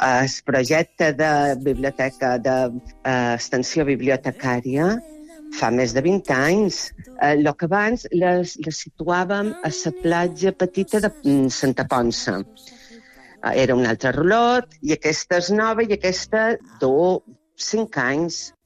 el projecte de biblioteca, d'extensió bibliotecària, fa més de 20 anys. El que abans la situàvem a la platja petita de Santa Ponça. Era un altre rulot, i aquesta és nova, i aquesta 5 anys.